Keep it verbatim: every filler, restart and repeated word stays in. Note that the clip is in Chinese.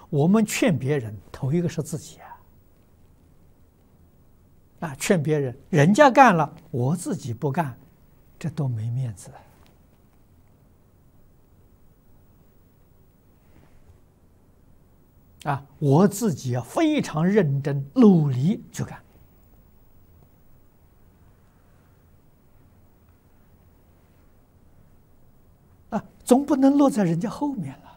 我们劝别人，头一个是自己啊。啊，劝别人，人家干了，我自己不干，这多没面子啊！啊，我自己要非常认真努力去干啊，总不能落在人家后面了。